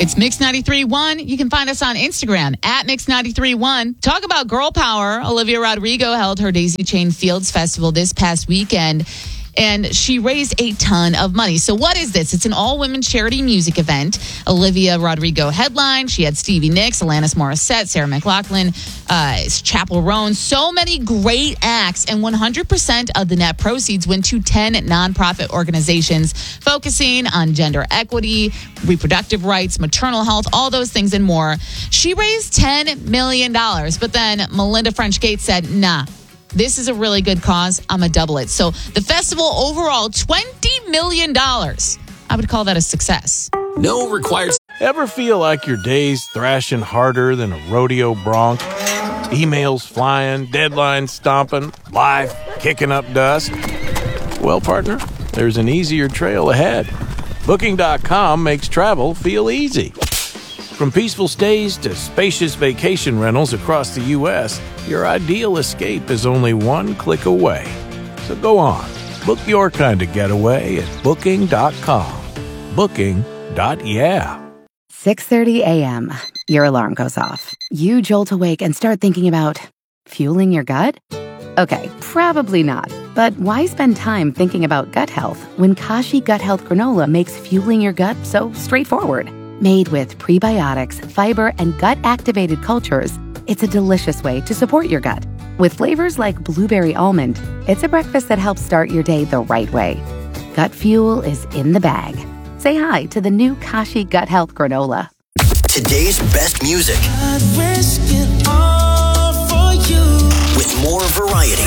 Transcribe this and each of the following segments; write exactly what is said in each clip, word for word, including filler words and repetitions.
It's Mix ninety-three point one. You can find us on Instagram at Mix ninety-three point one. Talk about girl power. Olivia Rodrigo held her Daisy Chain Fields Festival this past weekend, and she raised a ton of money. So what is this? It's an all-women charity music event. Olivia Rodrigo headlined. She had Stevie Nicks, Alanis Morissette, Sarah McLachlan, uh, Chappell Roan. So many great acts, and one hundred percent of the net proceeds went to ten nonprofit organizations focusing on gender equity, reproductive rights, maternal health, all those things and more. She raised ten million dollars, but then Melinda French Gates said, nah, this is a really good cause. I'm going to double it. So the festival overall, twenty million dollars. I would call that a success. No required. Ever feel like your day's thrashing harder than a rodeo bronc? Emails flying, deadlines stomping, life kicking up dust? Well, partner, there's an easier trail ahead. Booking dot com makes travel feel easy. From peaceful stays to spacious vacation rentals across the U S, your ideal escape is only one click away. So go on, book your kind of getaway at Booking dot com. Booking. Yeah. six thirty a.m. Your alarm goes off. You jolt awake and start thinking about fueling your gut? Okay, probably not. But why spend time thinking about gut health when Kashi Gut Health Granola makes fueling your gut so straightforward? Made with prebiotics, fiber, and gut-activated cultures, it's a delicious way to support your gut. With flavors like blueberry almond, it's a breakfast that helps start your day the right way. Gut fuel is in the bag. Say hi to the new Kashi Gut Health Granola. Today's best music. I'd risk it all for you. With more variety.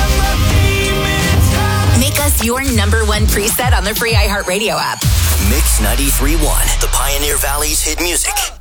Make us your number one preset on the free iHeartRadio app. Mix ninety-three point one, the Pioneer Valley's hit music.